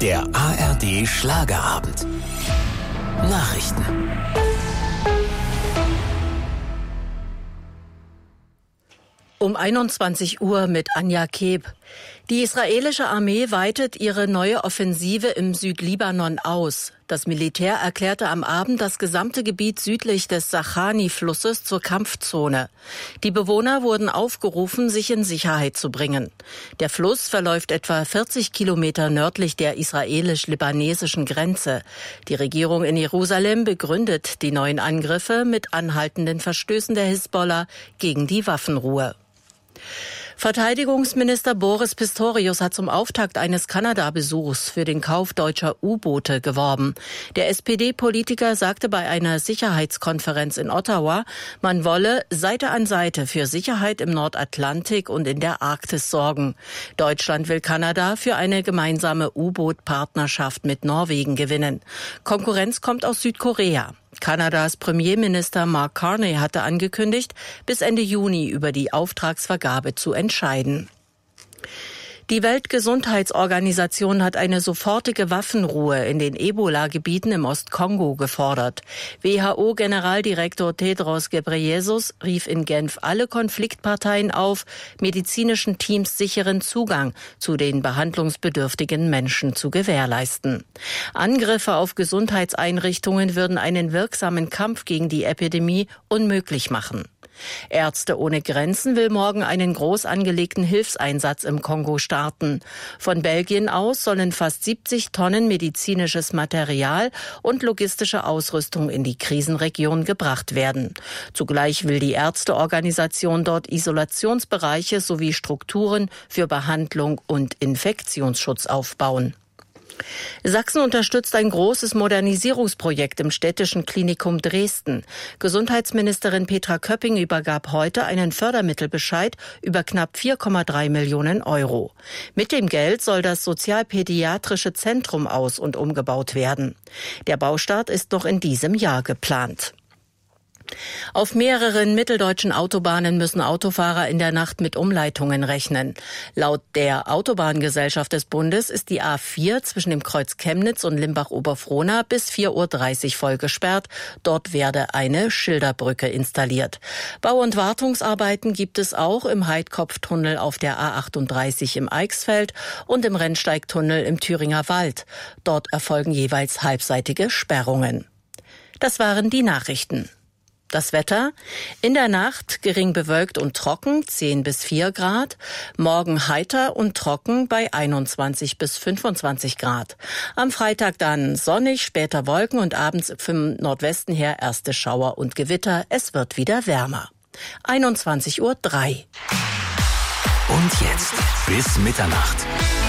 Der ARD Schlagerabend. Nachrichten. Um 21 Uhr mit Anja Keb. Die israelische Armee weitet ihre neue Offensive im Südlibanon aus. Das Militär erklärte am Abend das gesamte Gebiet südlich des Sachani-Flusses zur Kampfzone. Die Bewohner wurden aufgerufen, sich in Sicherheit zu bringen. Der Fluss verläuft etwa 40 Kilometer nördlich der israelisch-libanesischen Grenze. Die Regierung in Jerusalem begründet die neuen Angriffe mit anhaltenden Verstößen der Hisbollah gegen die Waffenruhe. Verteidigungsminister Boris Pistorius hat zum Auftakt eines Kanada-Besuchs für den Kauf deutscher U-Boote geworben. Der SPD-Politiker sagte bei einer Sicherheitskonferenz in Ottawa, man wolle Seite an Seite für Sicherheit im Nordatlantik und in der Arktis sorgen. Deutschland will Kanada für eine gemeinsame U-Boot-Partnerschaft mit Norwegen gewinnen. Konkurrenz kommt aus Südkorea. Kanadas Premierminister Mark Carney hatte angekündigt, bis Ende Juni über die Auftragsvergabe zu entscheiden. Die Weltgesundheitsorganisation hat eine sofortige Waffenruhe in den Ebola-Gebieten im Ostkongo gefordert. WHO-Generaldirektor Tedros Ghebreyesus rief in Genf alle Konfliktparteien auf, medizinischen Teams sicheren Zugang zu den behandlungsbedürftigen Menschen zu gewährleisten. Angriffe auf Gesundheitseinrichtungen würden einen wirksamen Kampf gegen die Epidemie unmöglich machen. Ärzte ohne Grenzen will morgen einen groß angelegten Hilfseinsatz im Kongo starten. Von Belgien aus sollen fast 70 Tonnen medizinisches Material und logistische Ausrüstung in die Krisenregion gebracht werden. Zugleich will die Ärzteorganisation dort Isolationsbereiche sowie Strukturen für Behandlung und Infektionsschutz aufbauen. Sachsen unterstützt ein großes Modernisierungsprojekt im städtischen Klinikum Dresden. Gesundheitsministerin Petra Köpping übergab heute einen Fördermittelbescheid über knapp 4,3 Millionen Euro. Mit dem Geld soll das sozialpädiatrische Zentrum aus- und umgebaut werden. Der Baustart ist noch in diesem Jahr geplant. Auf mehreren mitteldeutschen Autobahnen müssen Autofahrer in der Nacht mit Umleitungen rechnen. Laut der Autobahngesellschaft des Bundes ist die A4 zwischen dem Kreuz Chemnitz und Limbach-Oberfrohna bis 4:30 Uhr voll gesperrt. Dort werde eine Schilderbrücke installiert. Bau- und Wartungsarbeiten gibt es auch im Heidkopftunnel auf der A38 im Eichsfeld und im Rennsteigtunnel im Thüringer Wald. Dort erfolgen jeweils halbseitige Sperrungen. Das waren die Nachrichten. Das Wetter: in der Nacht gering bewölkt und trocken, 10 bis 4 Grad. Morgen heiter und trocken bei 21 bis 25 Grad. Am Freitag dann sonnig, später Wolken und abends vom Nordwesten her erste Schauer und Gewitter. Es wird wieder wärmer. 21:03 Uhr. Und jetzt bis Mitternacht.